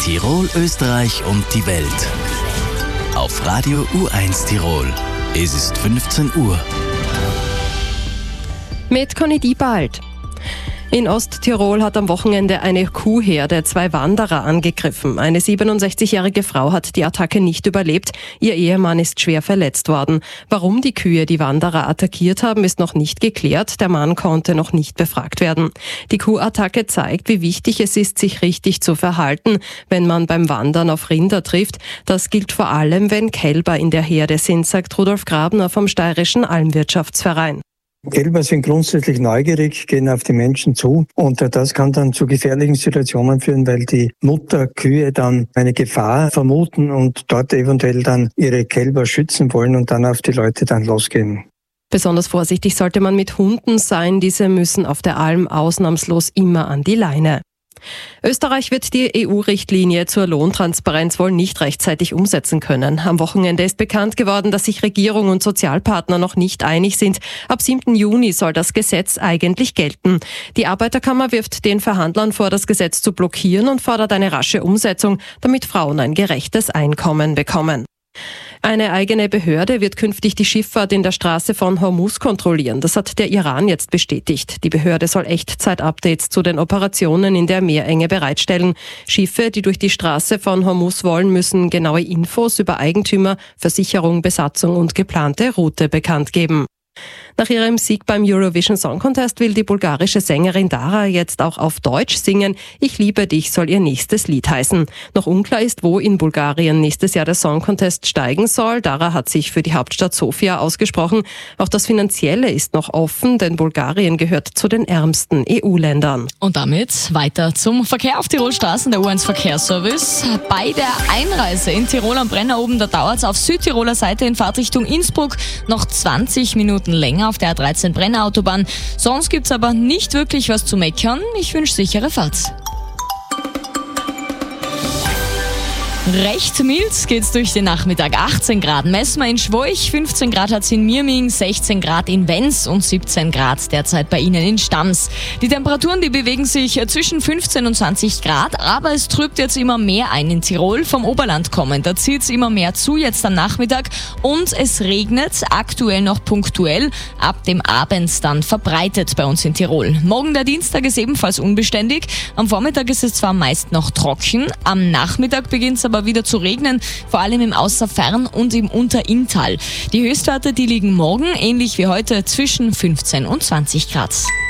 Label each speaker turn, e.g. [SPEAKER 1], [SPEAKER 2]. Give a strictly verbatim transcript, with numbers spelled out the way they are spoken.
[SPEAKER 1] Tirol, Österreich und die Welt. Auf Radio U eins Tirol. Es ist fünfzehn Uhr.
[SPEAKER 2] Mit Conny Diebald. In Osttirol hat am Wochenende eine Kuhherde zwei Wanderer angegriffen. Eine siebenundsechzigjährige Frau hat die Attacke nicht überlebt. Ihr Ehemann ist schwer verletzt worden. Warum die Kühe die Wanderer attackiert haben, ist noch nicht geklärt. Der Mann konnte noch nicht befragt werden. Die Kuhattacke zeigt, wie wichtig es ist, sich richtig zu verhalten, wenn man beim Wandern auf Rinder trifft. Das gilt vor allem, wenn Kälber in der Herde sind, sagt Rudolf Grabner vom Steirischen Almwirtschaftsverein.
[SPEAKER 3] Kälber sind grundsätzlich neugierig, gehen auf die Menschen zu und das kann dann zu gefährlichen Situationen führen, weil die Mutterkühe dann eine Gefahr vermuten und dort eventuell dann ihre Kälber schützen wollen und dann auf die Leute dann losgehen.
[SPEAKER 2] Besonders vorsichtig sollte man mit Hunden sein. Diese müssen auf der Alm ausnahmslos immer an die Leine. Österreich wird die E U-Richtlinie zur Lohntransparenz wohl nicht rechtzeitig umsetzen können. Am Wochenende ist bekannt geworden, dass sich Regierung und Sozialpartner noch nicht einig sind. Ab siebten Juni soll das Gesetz eigentlich gelten. Die Arbeiterkammer wirft den Verhandlern vor, das Gesetz zu blockieren und fordert eine rasche Umsetzung, damit Frauen ein gerechtes Einkommen bekommen. Eine eigene Behörde wird künftig die Schifffahrt in der Straße von Hormuz kontrollieren. Das hat der Iran jetzt bestätigt. Die Behörde soll Echtzeit-Updates zu den Operationen in der Meerenge bereitstellen. Schiffe, die durch die Straße von Hormuz wollen, müssen genaue Infos über Eigentümer, Versicherung, Besatzung und geplante Route bekannt geben. Nach ihrem Sieg beim Eurovision Song Contest will die bulgarische Sängerin Dara jetzt auch auf Deutsch singen. Ich liebe dich soll ihr nächstes Lied heißen. Noch unklar ist, wo in Bulgarien nächstes Jahr der Song Contest steigen soll. Dara hat sich für die Hauptstadt Sofia ausgesprochen. Auch das Finanzielle ist noch offen, denn Bulgarien gehört zu den ärmsten E U-Ländern.
[SPEAKER 4] Und damit weiter zum Verkehr auf Tirolstraßen, der U eins Verkehrsservice. Bei der Einreise in Tirol am Brenner oben, da dauert es auf Südtiroler Seite in Fahrtrichtung Innsbruck noch zwanzig Minuten länger auf der A dreizehn Brenner Autobahn. Sonst gibt's aber nicht wirklich was zu meckern. Ich wünsche sichere Fahrt. Recht mild geht's durch den Nachmittag. achtzehn Grad messen wir in Schwoich, fünfzehn Grad hat's in Mirming, sechzehn Grad in Wenz und siebzehn Grad derzeit bei Ihnen in Stams. Die Temperaturen, die bewegen sich zwischen fünfzehn und zwanzig Grad, aber es trübt jetzt immer mehr ein in Tirol. Vom Oberland kommen, da zieht's immer mehr zu jetzt am Nachmittag und es regnet aktuell noch punktuell, ab dem Abend dann verbreitet bei uns in Tirol. Morgen der Dienstag ist ebenfalls unbeständig. Am Vormittag ist es zwar meist noch trocken, am Nachmittag beginnt's aber wieder zu regnen, vor allem im Außerfern und im Unterinntal. Die Höchstwerte, die liegen morgen, ähnlich wie heute, zwischen fünfzehn und zwanzig Grad.